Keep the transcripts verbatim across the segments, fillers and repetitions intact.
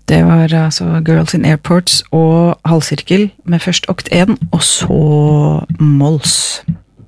Det var altså Girls in Airports og halvsirkel med først okt én, og så mols.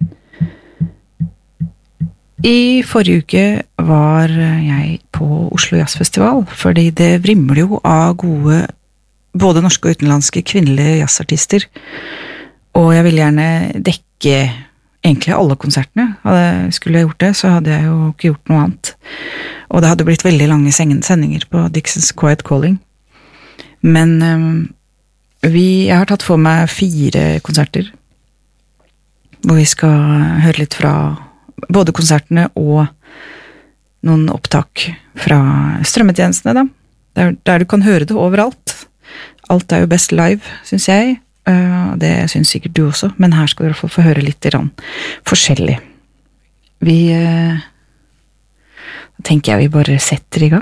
I forrige uke var jeg på Oslo Jazzfestival, fordi det vrimler jo av gode, både norske og utenlandske kvinnelige jazzartister, og jeg ville gjerne dekke egentlig alle konsertene. Hadde jeg skulle gjort det, så hadde jeg jo ikke gjort noe annet. Og det hadde blitt veldig lange sendinger på Dixons Quiet Calling. Men um, vi, jeg har tatt for meg fire konserter, hvor vi skal høre litt fra både konsertene og noen opptak fra strømmetjenestene, da. Der, der du kan høre det overalt. Alt er jo best live, synes jeg. Uh, det synes sikkert du også, men her skal du i hvert fall få høre litt grann forskjellig. Vi uh, tenker jeg vi bare setter i gang.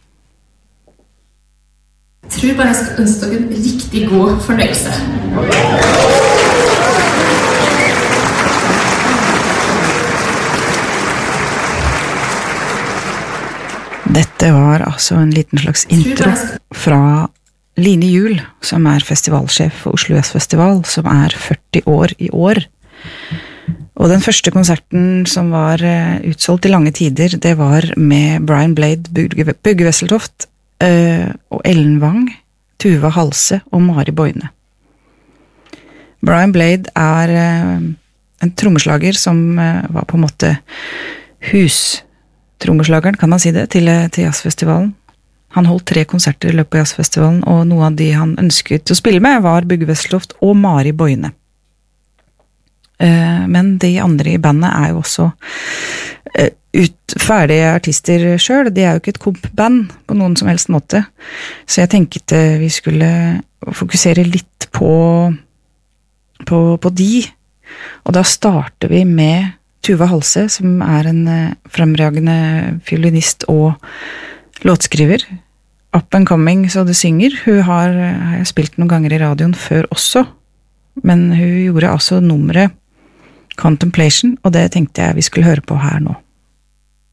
Jeg tror bare jeg skal ønske dere en riktig god fornøyelse. Dette var altså en liten slags intro fra Line Juhl, som er festivalsjef for Oslo Jazzfestival, som er førti år i år. Og den første konserten som var utsolgt i lange tider, det var med Brian Blade, Bugge Wesseltoft, og Ellen Wang, Tuva Halse og Mari Boine. Brian Blade er en trommeslager som var på en måte hustrommeslageren, kan man si det, til, til jazzfestivalen. Han holdt tre konserter i løpet av jazzfestivalen, og noe av de han ønsket å spille med var Bugge Wesseltoft og Mari Boine. Men de andre i bandet er jo også ut, ferdige artister selv. De er jo ikke et komp-band på noen som helst måte. Så jeg tenkte vi skulle fokusere litt på, på, på de. Og da starter vi med Tuva Halse, som er en fremragende fiolinist og låtskriver. Up and Coming, så det synger. Hun har, har jeg spilt noen ganger i radioen før også, men hun gjorde altså nummeret Contemplation, og det tenkte jeg vi skulle høre på her nå.